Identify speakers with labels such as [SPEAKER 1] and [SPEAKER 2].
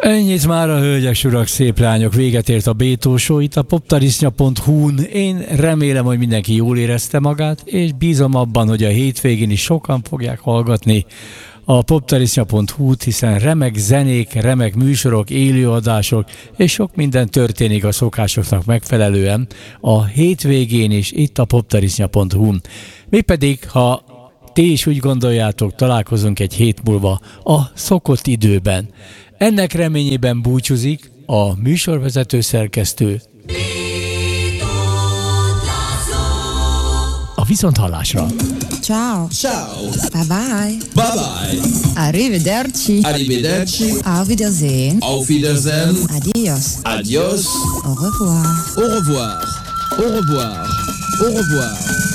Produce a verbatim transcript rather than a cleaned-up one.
[SPEAKER 1] Ennyit már a hölgyek, urak, szép lányok, véget ért a Bétó Show itt a poptarisznya pont hu-n. Én remélem, hogy mindenki jól érezte magát, és bízom abban, hogy a hétvégén is sokan fogják hallgatni a poptarisznya pont hu-t, hiszen remek zenék, remek műsorok, élőadások, és sok minden történik a szokásoknak megfelelően a hétvégén is itt a poptarisznya pont hu-n. Mi pedig, ha ti is úgy gondoljátok, találkozunk egy hét múlva a szokott időben. Ennek reményében búcsúzik a műsorvezető szerkesztő. A viszonthallásra.
[SPEAKER 2] Ciao.
[SPEAKER 3] Ciao.
[SPEAKER 2] Bye bye.
[SPEAKER 3] Bye bye.
[SPEAKER 2] Arrivederci.
[SPEAKER 3] Arrivederci.
[SPEAKER 2] Auf Wiedersehen.
[SPEAKER 3] Auf Wiedersehen.
[SPEAKER 2] Adios.
[SPEAKER 3] Adios.
[SPEAKER 2] Au revoir.
[SPEAKER 3] Au revoir. Au revoir. Au revoir.